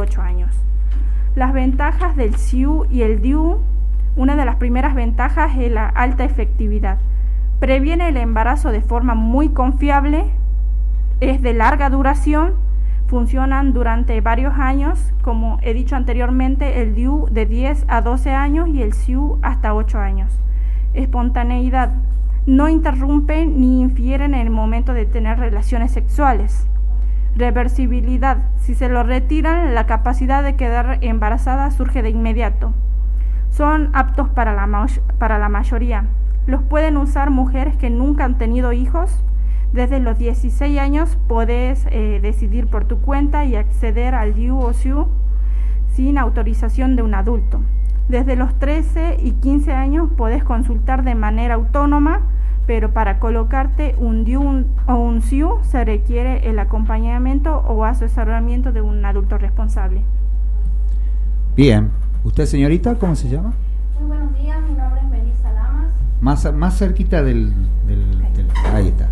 8 años. Las ventajas del SIU y el DIU: una de las primeras ventajas es la alta efectividad. Previene el embarazo de forma muy confiable, es de larga duración, funcionan durante varios años, como he dicho anteriormente, el DIU de 10 a 12 años y el SIU hasta 8 años. Espontaneidad: no interrumpen ni infieren en el momento de tener relaciones sexuales. Reversibilidad: si se lo retiran, la capacidad de quedar embarazada surge de inmediato. Son aptos para la mayoría. Los pueden usar mujeres que nunca han tenido hijos. Desde los 16 años podés decidir por tu cuenta y acceder al DIU o SIU sin autorización de un adulto. Desde los 13 y 15 años podés consultar de manera autónoma, pero para colocarte un DIU o un SIU se requiere el acompañamiento o asesoramiento de un adulto responsable. Bien. ¿Usted, señorita, cómo se llama? Muy buenos días, mi nombre es Melissa Lamas. Más cerquita del ahí está.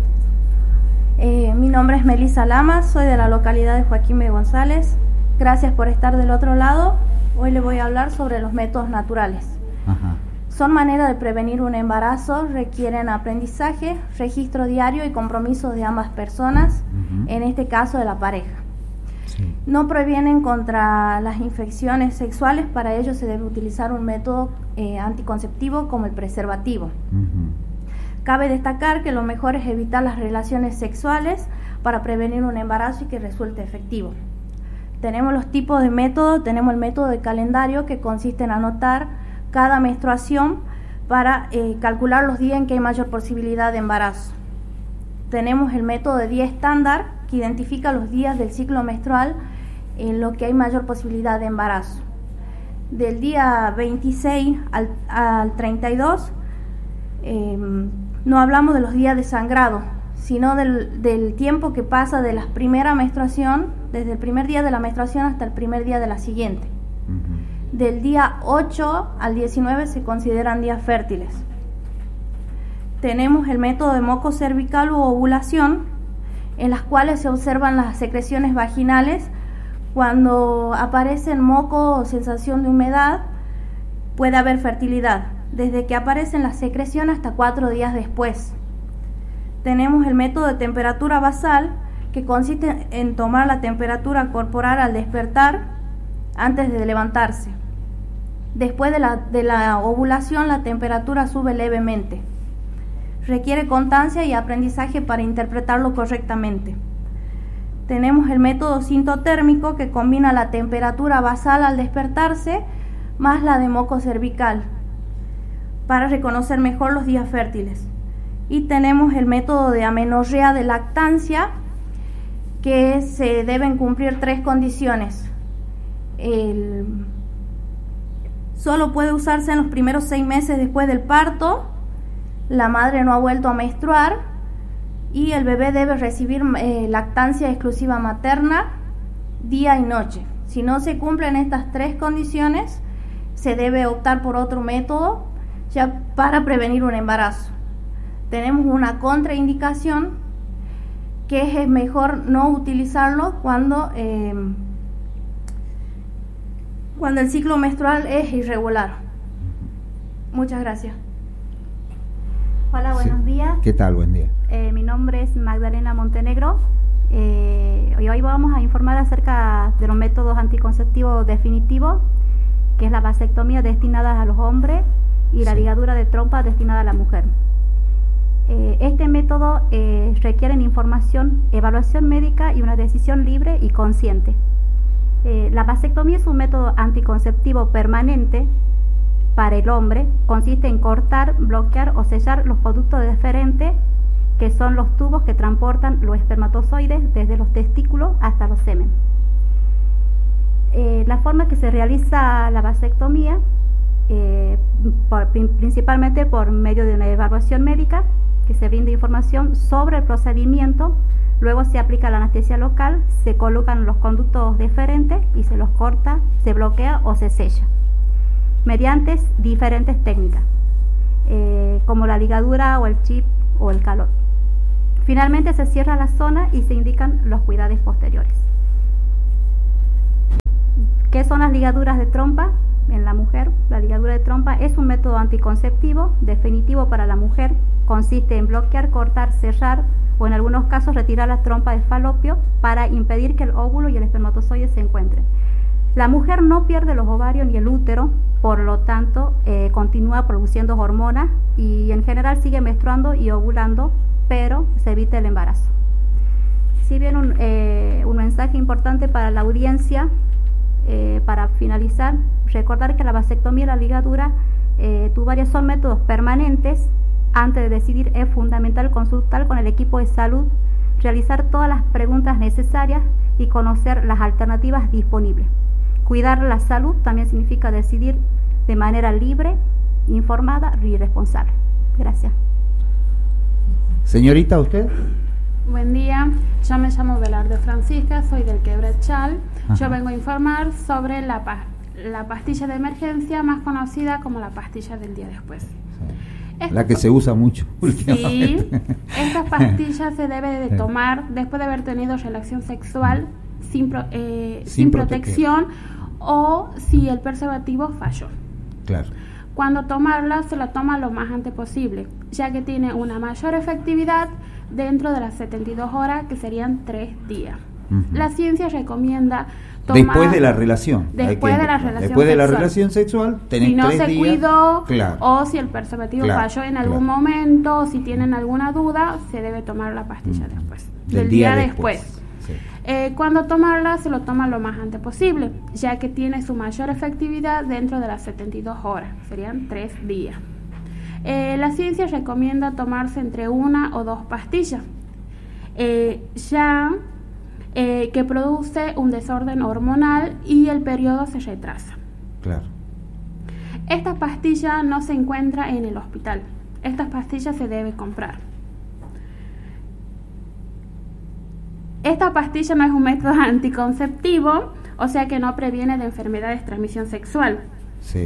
Mi nombre es Melissa Lamas, soy de la localidad de Joaquín B. González. Gracias por estar del otro lado. Hoy le voy a hablar sobre los métodos naturales. Ajá. Son maneras de prevenir un embarazo, requieren aprendizaje, registro diario y compromiso de ambas personas, en este caso de la pareja. Sí. No previenen contra las infecciones sexuales, para ello se debe utilizar un método anticonceptivo como el preservativo. Cabe destacar que lo mejor es evitar las relaciones sexuales para prevenir un embarazo y que resulte efectivo. Tenemos los tipos de método, tenemos el método de calendario, que consiste en anotar cada menstruación para calcular los días en que hay mayor posibilidad de embarazo. Tenemos el método de día estándar, que identifica los días del ciclo menstrual en los que hay mayor posibilidad de embarazo. Del día 26 al 32, no hablamos de los días de sangrado, sino del tiempo que pasa de la primera menstruación, desde el primer día de la menstruación hasta el primer día de la siguiente. Del día 8 al 19 se consideran días fértiles. Tenemos el método de moco cervical u ovulación, en las cuales se observan las secreciones vaginales. Cuando aparece moco o sensación de humedad, puede haber fertilidad, desde que aparecen las secreciones hasta 4 días después. Tenemos el método de temperatura basal, que consiste en tomar la temperatura corporal al despertar antes de levantarse. Después de la ovulación, la temperatura sube levemente. Requiere constancia y aprendizaje para interpretarlo correctamente. Tenemos el método sintotérmico, que combina la temperatura basal al despertarse más la de moco cervical para reconocer mejor los días fértiles. Y tenemos el método de amenorrea de lactancia, que se deben cumplir 3 condiciones. Solo puede usarse en los primeros 6 meses después del parto, la madre no ha vuelto a menstruar y el bebé debe recibir lactancia exclusiva materna día y noche. Si no se cumplen estas 3 condiciones, se debe optar por otro método ya para prevenir un embarazo. Tenemos una contraindicación, que es mejor no utilizarlo cuando el ciclo menstrual es irregular. Muchas gracias. Hola, buenos días. ¿Qué tal? Buen día. Mi nombre es Magdalena Montenegro. Hoy vamos a informar acerca de los métodos anticonceptivos definitivos, que es la vasectomía destinada a los hombres y la ligadura de trompa destinada a la mujer. Este método requiere información, evaluación médica y una decisión libre y consciente. La vasectomía es un método anticonceptivo permanente para el hombre. Consiste en cortar, bloquear o sellar los conductos deferentes, que son los tubos que transportan los espermatozoides desde los testículos hasta los semen. La forma que se realiza la vasectomía, principalmente por medio de una evaluación médica, que se brinda información sobre el procedimiento. Luego se aplica la anestesia local, se colocan los conductos deferentes y se los corta, se bloquea o se sella mediante diferentes técnicas, como la ligadura o el chip o el calor. Finalmente se cierra la zona y se indican los cuidados posteriores. ¿Qué son las ligaduras de trompa? En la mujer, la ligadura de trompa es un método anticonceptivo definitivo para la mujer. Consiste en bloquear, cortar, cerrar o en algunos casos retirar la trompa del falopio para impedir que el óvulo y el espermatozoide se encuentren. La mujer no pierde los ovarios ni el útero, por lo tanto continúa produciendo hormonas y en general sigue menstruando y ovulando, pero se evita el embarazo. Si bien un mensaje importante para la audiencia, para finalizar, recordar que la vasectomía y la ligadura tubarias son métodos permanentes. Antes de decidir es fundamental consultar con el equipo de salud, realizar todas las preguntas necesarias y conocer las alternativas disponibles. Cuidar la salud también significa decidir de manera libre, informada y responsable. Gracias. Señorita, ¿usted? Buen día, yo me llamo Belardo Francisca, soy del Quebrachal. Ajá. Yo vengo a informar sobre la pastilla de emergencia más conocida como la pastilla del día después. La que se usa mucho Sí, últimamente. esta pastilla se debe de tomar después de haber tenido relación sexual sin protección o si el preservativo falló. Claro. Cuando tomarla, se la toma lo más antes posible, ya que tiene una mayor efectividad dentro de las 72 horas, que serían 3 días. Uh-huh. La ciencia recomienda tomar... Después de la relación. Después de la relación Después de la sexual. relación sexual, tenés si no 3 se días. cuidó, Claro. o si el preservativo Claro, falló en algún claro. momento, o si tienen alguna duda, se debe tomar la pastilla después. Del día después. Sí. Cuando tomarla, se lo toma lo más antes posible, ya que tiene su mayor efectividad dentro de las 72 horas, serían 3 días. La ciencia recomienda tomarse entre 1 o 2 pastillas, que produce un desorden hormonal y el periodo se retrasa. Claro. Esta pastilla no se encuentra en el hospital, esta pastilla se debe comprar. Esta pastilla no es un método anticonceptivo, o sea que no previene de enfermedades de transmisión sexual. Sí.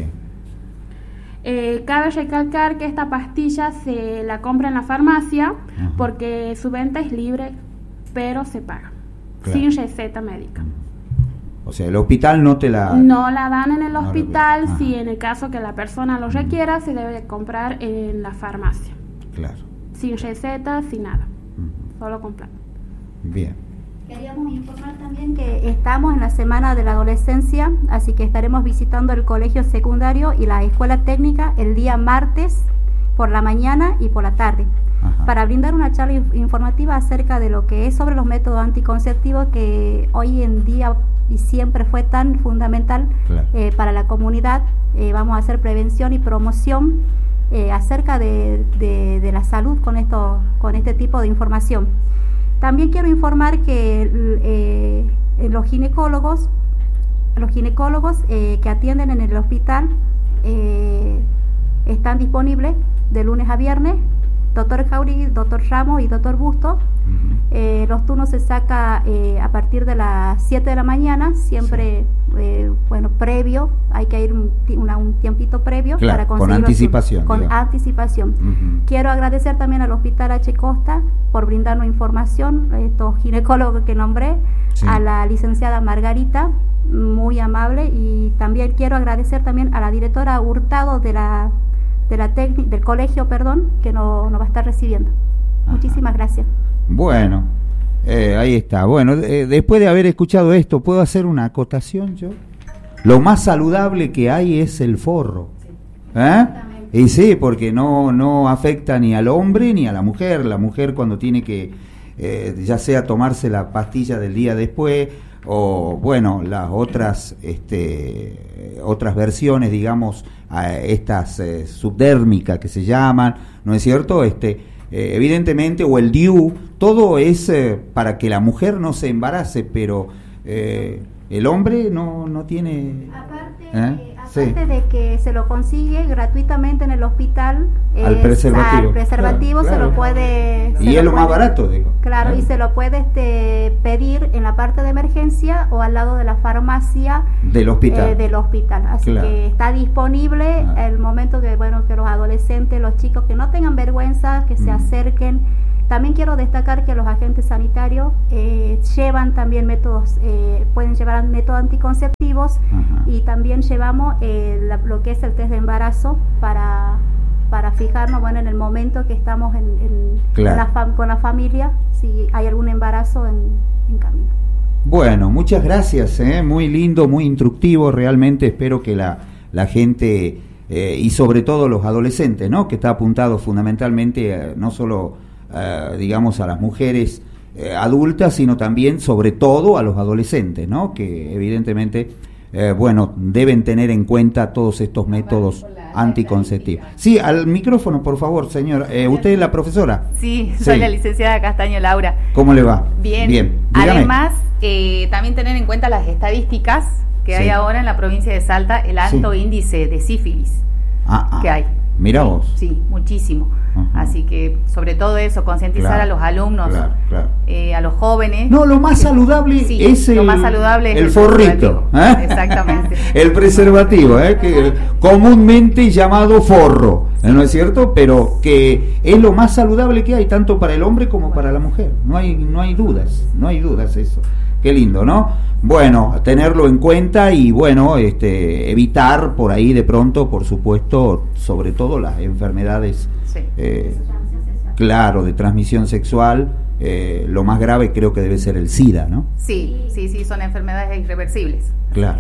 Cabe recalcar que esta pastilla se la compra en la farmacia. Ajá. Porque su venta es libre, pero se paga, Claro. sin receta médica. O sea, el hospital no te la... No la dan en el No la hospital, dan. si Ajá. en el caso que la persona lo requiera, se debe comprar en la farmacia, Claro. sin receta, sin nada, Ujú. solo comprar. Bien. Queríamos informar también que estamos en la Semana de la Adolescencia, así que estaremos visitando el colegio secundario y la escuela técnica el día martes por la mañana y por la tarde, Ajá. para brindar una charla informativa acerca de lo que es sobre los métodos anticonceptivos que hoy en día y siempre fue tan fundamental. Claro. Para la comunidad. Vamos a hacer prevención y promoción acerca de la salud con este tipo de información. También quiero informar que los ginecólogos que atienden en el hospital están disponibles de lunes a viernes, doctor Jauregui, doctor Ramos y doctor Busto. Ujú. Los turnos se saca a partir de las 7 de la mañana, siempre, previo, hay que ir un tiempito previo, Claro, para con conseguir anticipación, con digamos. anticipación. Ujú. Quiero agradecer también al Hospital H. Costa por brindarnos información, estos ginecólogos que nombré, Sí. a la licenciada Margarita, muy amable, y también quiero agradecer también a la directora Hurtado del colegio, que nos va a estar recibiendo. Ajá. Muchísimas gracias. Bueno, ahí está. Bueno, después de haber escuchado esto, ¿puedo hacer una acotación yo? Lo más saludable que hay es el forro. Y sí, porque no afecta ni al hombre ni a la mujer. La mujer cuando tiene que, ya sea tomarse la pastilla del día después, o bueno, las otras versiones, digamos, estas subdérmicas que se llaman, ¿no es cierto? Evidentemente, o el DIU, todo es para que la mujer no se embarace, pero el hombre no tiene... Aparte de que se lo consigue gratuitamente en el hospital, Al preservativo. al preservativo Claro, se claro. lo puede... Y es lo más barato, digo. Claro, y se lo puede pedir en la parte de emergencia o al lado de la farmacia Del hospital. del hospital. Así Claro. que está disponible el momento que los adolescentes, los chicos que no tengan vergüenza, que se acerquen También quiero destacar que los agentes sanitarios llevan también métodos, pueden llevar métodos anticonceptivos. Ajá. Y también llevamos lo que es el test de embarazo para fijarnos, bueno, en el momento que estamos Claro. con la familia, si hay algún embarazo en camino. Bueno, muchas gracias, muy lindo, muy instructivo, realmente espero que la gente y sobre todo los adolescentes, ¿no? Que está apuntado fundamentalmente no solo digamos a las mujeres adultas, sino también sobre todo a los adolescentes, ¿no? Que evidentemente bueno, deben tener en cuenta todos estos métodos anticonceptivos. Sí, al micrófono, por favor, señora. ¿Usted es la profesora? Sí, soy la licenciada Castaño Laura. ¿Cómo le va? Bien. Dígame. Además, también tener en cuenta las estadísticas que hay ahora en la provincia de Salta, el alto índice de sífilis que hay. Mira vos. Sí, muchísimo. Así que, sobre todo eso, concientizar a los alumnos, a los jóvenes. No, lo más saludable es el forrito. Exactamente. El preservativo, que comúnmente llamado forro, ¿no es cierto? Pero que es lo más saludable que hay, tanto para el hombre como para la mujer. No hay dudas eso. Qué lindo, ¿no? Bueno, tenerlo en cuenta y bueno, evitar por ahí de pronto, por supuesto, sobre todo las enfermedades, claro, de transmisión sexual. Lo más grave creo que debe ser el SIDA, ¿no? Sí, son enfermedades irreversibles. Claro.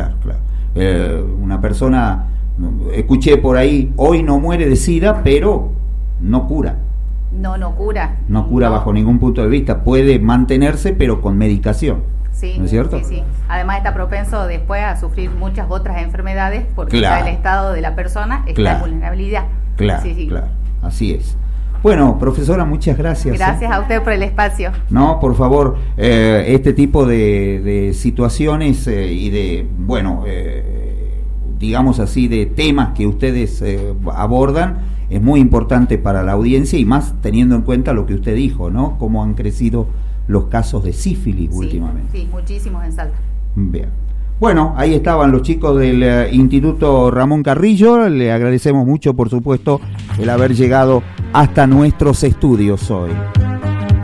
Una persona, escuché por ahí, hoy no muere de SIDA, pero no cura. No cura. No cura bajo ningún punto de vista. Puede mantenerse, pero con medicación. Sí, ¿no es cierto? Sí. Además está propenso después a sufrir muchas otras enfermedades porque ya el estado de la persona está en vulnerabilidad. Claro. Así es. Bueno, profesora, muchas gracias. Gracias a usted por el espacio. No, por favor, este tipo de situaciones y de, bueno, digamos así, de temas que ustedes abordan, es muy importante para la audiencia y más teniendo en cuenta lo que usted dijo, ¿no? Cómo han crecido los casos de sífilis últimamente. Sí, muchísimos en Salta. Bien. Bueno, ahí estaban los chicos del Instituto Ramón Carrillo. Le agradecemos mucho, por supuesto, el haber llegado hasta nuestros estudios hoy.